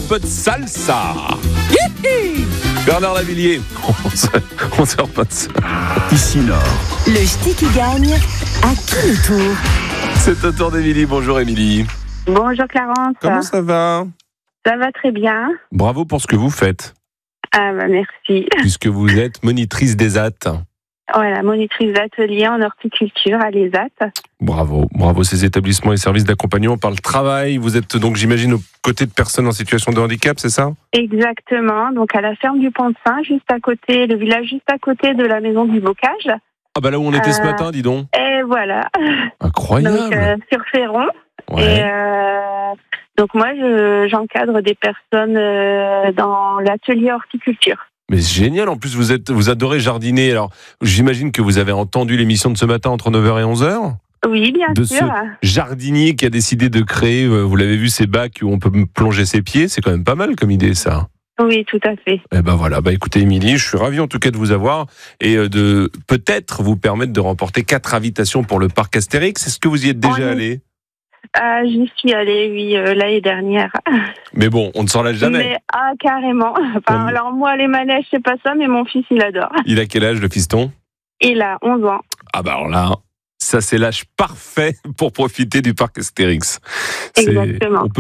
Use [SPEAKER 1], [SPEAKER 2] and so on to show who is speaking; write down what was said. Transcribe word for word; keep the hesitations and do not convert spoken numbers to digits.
[SPEAKER 1] peu de salsa. Hihi. Bernard Lavillier, on sort pas de ça.
[SPEAKER 2] Ici Nord.
[SPEAKER 3] Le ch'ti qui gagne, à qui le tour?
[SPEAKER 1] C'est au tour d'Émilie. Bonjour Émilie.
[SPEAKER 4] Bonjour Clarence.
[SPEAKER 1] Comment ça va?
[SPEAKER 4] Ça va très bien.
[SPEAKER 1] Bravo pour ce que vous faites,
[SPEAKER 4] Ah bah merci.
[SPEAKER 1] puisque vous êtes monitrice des A T.
[SPEAKER 4] Voilà, monitrice d'atelier en horticulture à l'E S A T.
[SPEAKER 1] Bravo, bravo ces établissements et services d'accompagnement par le travail. Vous êtes donc, j'imagine, aux côtés de personnes en situation de handicap, c'est ça?
[SPEAKER 4] Exactement, donc à la ferme du Pont-de-Saint, juste à côté, le village juste à côté de la maison du bocage.
[SPEAKER 1] Ah bah là où on était ce
[SPEAKER 4] Euh,
[SPEAKER 1] matin, dis donc.
[SPEAKER 4] Et voilà,
[SPEAKER 1] Incroyable.
[SPEAKER 4] donc euh, sur Féron.
[SPEAKER 1] Ouais.
[SPEAKER 4] Et euh, donc moi, je, j'encadre des personnes euh, dans l'atelier horticulture.
[SPEAKER 1] Mais c'est génial, en plus vous êtes, vous adorez jardiner. Alors j'imagine que vous avez entendu l'émission de ce matin entre neuf heures et onze heures.
[SPEAKER 4] Oui, bien
[SPEAKER 1] De
[SPEAKER 4] sûr.
[SPEAKER 1] ce jardinier qui a décidé de créer, euh, vous l'avez vu, ces bacs où on peut plonger ses pieds. C'est quand même pas mal comme idée ça.
[SPEAKER 4] Oui, tout à fait.
[SPEAKER 1] Eh ben voilà, bah écoutez Émilie, je suis ravi en tout cas de vous avoir et euh, de peut-être vous permettre de remporter quatre invitations pour le parc Astérix. Est-ce que vous y êtes déjà
[SPEAKER 4] On est-
[SPEAKER 1] allé?
[SPEAKER 4] Ah, j'y suis allée, oui, euh, l'année dernière.
[SPEAKER 1] Mais bon, on ne s'en lâche jamais.
[SPEAKER 4] Mais, ah, carrément. Enfin,
[SPEAKER 1] On-
[SPEAKER 4] alors, moi, les manèges, c'est pas ça, mais mon fils, il adore.
[SPEAKER 1] Il a quel âge le fiston?
[SPEAKER 4] Il a onze ans.
[SPEAKER 1] Ah bah alors là, ça c'est l'âge parfait pour profiter du parc Astérix. C'est-
[SPEAKER 4] Exactement.
[SPEAKER 1] on peut